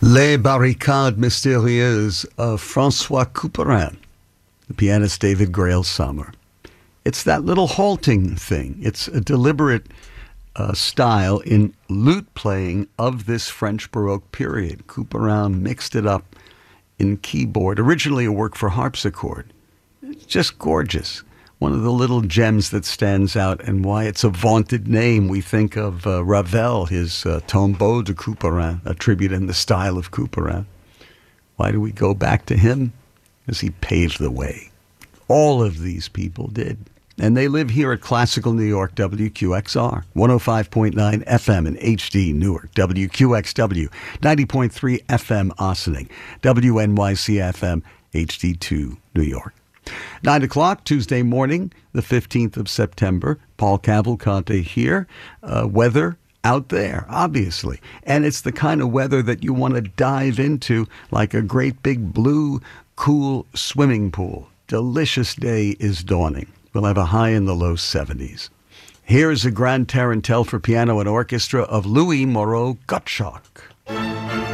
Les Barricades Mystérieuses of François Couperin, the pianist David Grail Sommer. It's that little halting thing. It's a deliberate style in lute playing of this French Baroque period. Couperin mixed it up in keyboard, originally a work for harpsichord. It's just gorgeous. One of the little gems that stands out, and why it's a vaunted name. We think of Ravel, his Tombeau de Couperin, a tribute in the style of Couperin. Why do we go back to him? Because he paved the way. All of these people did. And they live here at Classical New York, WQXR, 105.9 FM in HD Newark, WQXW, 90.3 FM Ossining, WNYC FM, HD2 New York. 9 o'clock, Tuesday morning, the 15th of September. Paul Cavalcante here. Weather out there, obviously. And it's the kind of weather that you want to dive into like a great big blue, cool swimming pool. Delicious day is dawning. We'll have a high in the low 70s. Here is a Grand Tarantelle for piano and orchestra of Louis Moreau Gottschalk.